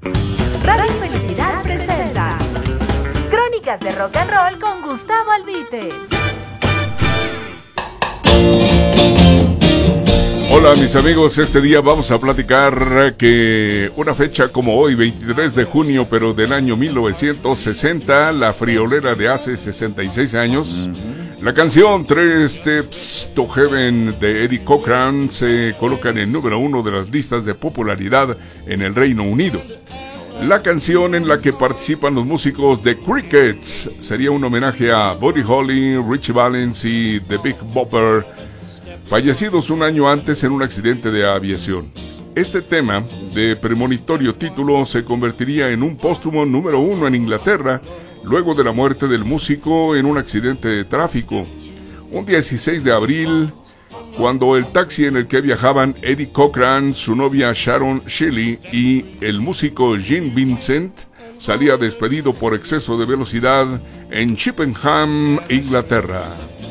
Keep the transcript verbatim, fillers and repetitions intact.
Radio Felicidad presenta Crónicas de Rock and Roll con Gustavo Albite. Hola mis amigos, este día vamos a platicar que una fecha como hoy, veintitrés de junio, pero del año mil novecientos sesenta, la friolera de hace sesenta y seis años, uh-huh. La canción Three Steps to Heaven de Eddie Cochran se coloca en el número uno de las listas de popularidad en el Reino Unido. La canción en la que participan los músicos de Crickets sería un homenaje a Buddy Holly, Ritchie Valens y The Big Bopper, fallecidos un año antes en un accidente de aviación. Este tema, de premonitorio título, se convertiría en un póstumo número uno en Inglaterra, luego de la muerte del músico en un accidente de tráfico. Un dieciséis de abril, cuando el taxi en el que viajaban Eddie Cochran, su novia Sharon Shelley y el músico Gene Vincent salía despedido por exceso de velocidad en Chippenham, Inglaterra.